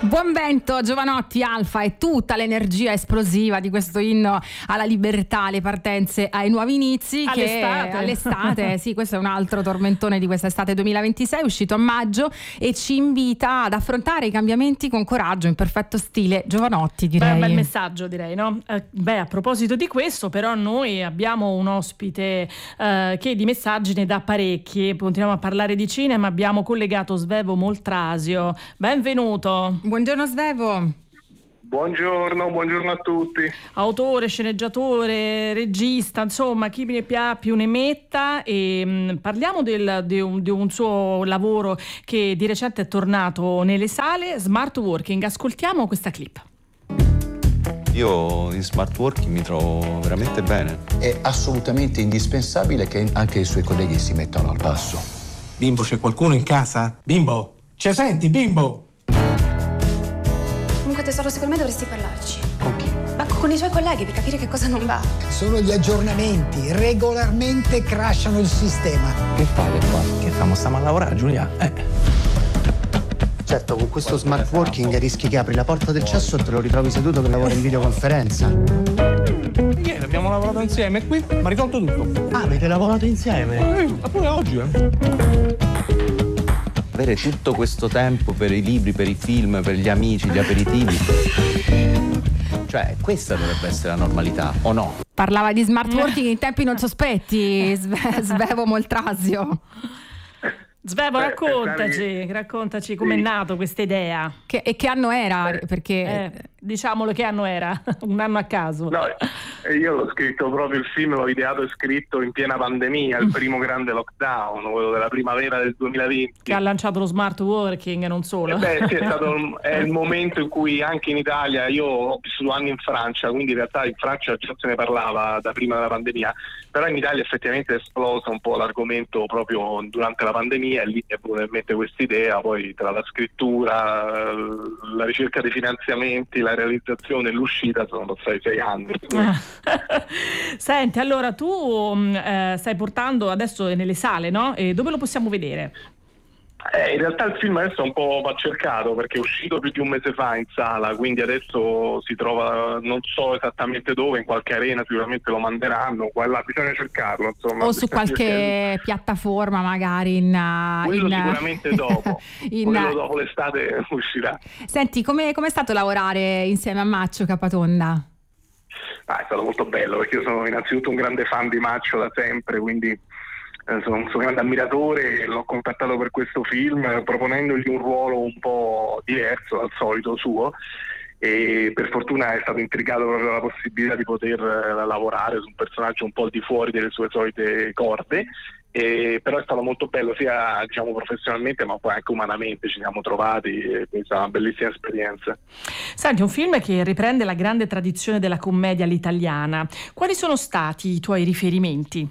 Buon vento, Jovanotti, Alfa e tutta l'energia esplosiva di questo inno alla libertà, alle partenze, ai nuovi inizi. All'estate, sì, questo è un altro tormentone di quest'estate 2026, uscito a maggio e ci invita ad affrontare i cambiamenti con coraggio, in perfetto stile Jovanotti, direi. Un bel messaggio, direi, no? A proposito di questo, però, noi abbiamo un ospite che di messaggi ne dà parecchi. Continuiamo a parlare di cinema, abbiamo collegato Svevo Moltrasio. Benvenuto. Buongiorno Svevo. Buongiorno a tutti. Autore, sceneggiatore, regista, insomma, chi ne più ne metta. E parliamo di un suo lavoro che di recente è tornato nelle sale, Smart Working. Ascoltiamo questa clip. Io in smart working mi trovo veramente bene. È assolutamente indispensabile che anche i suoi colleghi si mettano al passo. Bimbo, c'è qualcuno in casa? Bimbo, ci senti, Bimbo? Comunque tesoro, secondo me dovresti parlarci. Con chi? Ma con i suoi colleghi per capire che cosa non va. Sono gli aggiornamenti, regolarmente crashano il sistema. Che fate qua? Che famo? Stiamo a lavorare, Giulia? Certo, con questo smart working rischi che apri la porta del cesso e te lo ritrovi seduto che lavora in videoconferenza. Ieri abbiamo lavorato insieme qui, mi ha risolto tutto. Ah, avete lavorato insieme? Ma pure oggi, Avere tutto questo tempo per i libri, per i film, per gli amici, gli aperitivi. Cioè, questa dovrebbe essere la normalità, o no? Parlava di smart working in tempi non sospetti, Svevo Moltrasio. Svevo, raccontaci com'è nato questa idea. E che anno era? Perché diciamolo, che anno era? Un anno a caso. No, io l'ho scritto proprio, il film l'ho ideato e scritto in piena pandemia, il primo grande lockdown, quello della primavera del 2020. Che ha lanciato lo smart working, non solo. Sì, è il momento in cui anche in Italia, io ho vissuto anni in Francia, quindi in realtà in Francia già se ne parlava da prima della pandemia, però in Italia effettivamente è esploso un po' l'argomento proprio durante la pandemia, e lì è venuta in mente questa idea, poi tra la scrittura, la ricerca dei finanziamenti, la realizzazione e l'uscita sono passati 6 anni. Senti, allora tu stai portando adesso nelle sale, no? E dove lo possiamo vedere? In realtà il film adesso è un po' va cercato perché è uscito più di un mese fa in sala, quindi adesso si trova, non so esattamente dove, in qualche arena sicuramente lo manderanno, qua e là, bisogna cercarlo, insomma. O su qualche piattaforma magari sicuramente dopo. Quello dopo l'estate uscirà. Senti, com'è stato lavorare insieme a Maccio Capatonda? È stato molto bello perché io sono innanzitutto un grande fan di Maccio da sempre, quindi sono un suo grande ammiratore, l'ho contattato per questo film proponendogli un ruolo un po' diverso dal solito suo e per fortuna è stato intrigato proprio dalla possibilità di poter lavorare su un personaggio un po' al di fuori delle sue solite corde. Però è stato molto bello sia professionalmente ma poi anche umanamente, ci siamo trovati e è stata una bellissima esperienza. Senti, un film che riprende la grande tradizione della commedia all'italiana. Quali sono stati i tuoi riferimenti?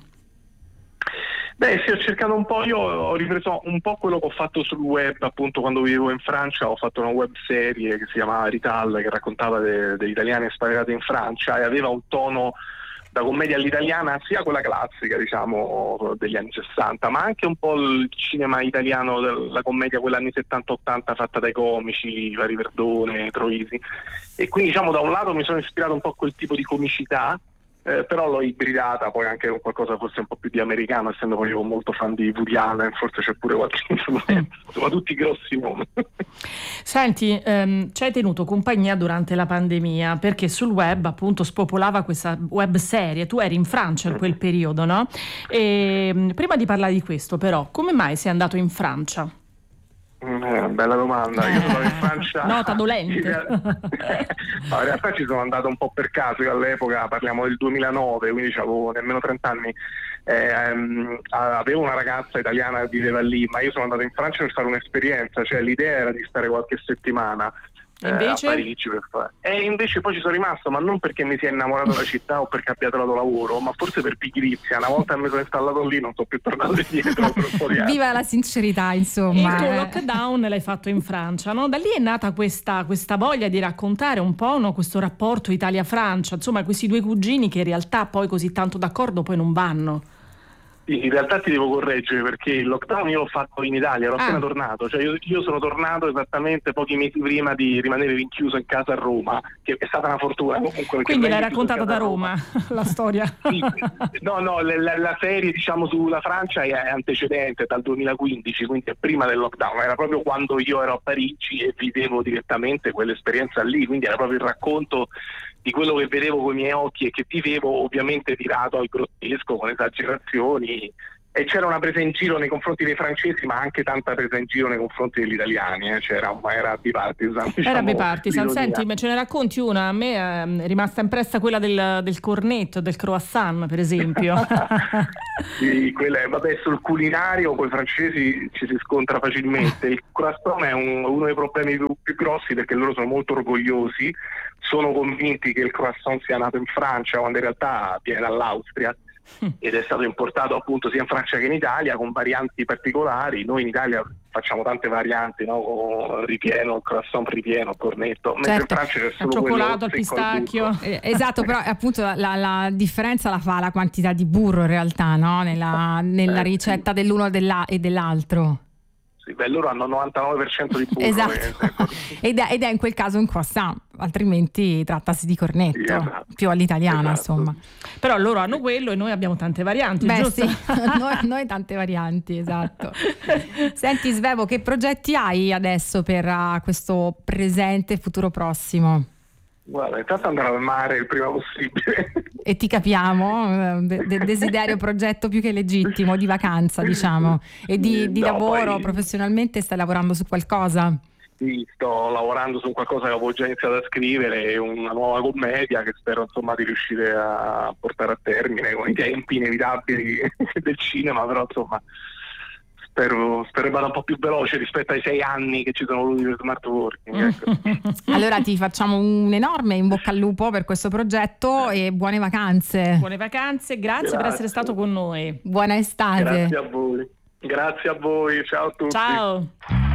Sì, ho cercato un po', io ho ripreso un po' quello che ho fatto sul web, appunto quando vivevo in Francia, ho fatto una web serie che si chiamava Rital, che raccontava degli italiani espatriati in Francia e aveva un tono da commedia all'italiana, sia quella classica, degli anni 60, ma anche un po' il cinema italiano, la commedia quella anni 70-80 fatta dai comici, vari Verdone, Troisi. E quindi da un lato mi sono ispirato un po' a quel tipo di comicità, però l'ho ibridata poi anche con qualcosa forse un po' più di americano, essendo poi io molto fan di Woody Allen, forse c'è pure qualche influenza, insomma tutti i grossi nomi. Senti, ci hai tenuto compagnia durante la pandemia perché sul web appunto spopolava questa web serie, tu eri in Francia in quel periodo, no? E prima di parlare di questo però, come mai sei andato in Francia? Bella domanda. Io sono in Francia. Nota dolente. In realtà ci sono andato un po' per caso. Io all'epoca, parliamo del 2009, quindi avevo nemmeno 30 anni. Avevo una ragazza italiana che viveva lì, ma io sono andato in Francia per fare un'esperienza, cioè l'idea era di stare qualche settimana invece? A Parigi per fare. E invece poi ci sono rimasto, ma non perché mi sia innamorato della città o perché abbia trovato lavoro, ma forse per pigrizia. Una volta mi sono installato lì, non sono più tornato indietro per un po' di anni. Viva la sincerità, insomma. Il tuo lockdown l'hai fatto in Francia, no? Da lì è nata questa voglia di raccontare un po', no? Questo rapporto Italia-Francia, insomma questi due cugini che in realtà poi così tanto d'accordo poi non vanno. In realtà ti devo correggere, perché il lockdown io l'ho fatto in Italia, ero appena tornato, cioè io sono tornato esattamente pochi mesi prima di rimanere rinchiuso in casa a Roma, che è stata una fortuna comunque. Quindi l'hai raccontata da Roma la storia? Sì. No, la serie diciamo sulla Francia è antecedente, dal 2015, quindi è prima del lockdown, era proprio quando io ero a Parigi e vivevo direttamente quell'esperienza lì, quindi era proprio il racconto di quello che vedevo con i miei occhi e che vivevo, ovviamente tirato al grottesco, con esagerazioni, e c'era una presa in giro nei confronti dei francesi, ma anche tanta presa in giro nei confronti degli italiani, era bipartisan. Era bipartisan. Senti, ce ne racconti una? A me è rimasta impressa quella del cornetto, del croissant, per esempio. Sì, sul culinario con i francesi ci si scontra facilmente. Il croissant è uno dei problemi più grossi, perché loro sono molto orgogliosi, sono convinti che il croissant sia nato in Francia, quando in realtà viene dall'Austria ed è stato importato appunto sia in Francia che in Italia con varianti particolari. Noi in Italia facciamo tante varianti, no? Ripieno, croissant ripieno, cornetto, mentre in Francia c'è solo cioccolato al pistacchio. Esatto, però appunto la differenza la fa la quantità di burro in realtà, no? Nella ricetta dell'uno e dell'altro. Loro hanno 99% di burro. Esatto. ed è in quel caso un croissant, altrimenti trattasi di cornetto, sì, esatto, più all'italiana, esatto. Insomma. Però loro hanno quello e noi abbiamo tante varianti, Beh, giusto? Sì, noi tante varianti, esatto. Senti Svevo, che progetti hai adesso per questo presente e futuro prossimo? Guarda, intanto andare al mare il prima possibile. E ti capiamo, desiderio, progetto più che legittimo, di vacanza diciamo, e di lavoro, poi, professionalmente stai lavorando su qualcosa? Sì, sto lavorando su qualcosa che avevo già iniziato a scrivere, una nuova commedia che spero insomma di riuscire a portare a termine con i tempi inevitabili del cinema, però insomma spero che vada un po' più veloce rispetto ai 6 anni che ci sono voluti per smart working. Ecco. Allora ti facciamo un enorme in bocca al lupo per questo progetto e buone vacanze. Buone vacanze, grazie per essere stato con noi. Buona estate. Grazie a voi, ciao a tutti. Ciao.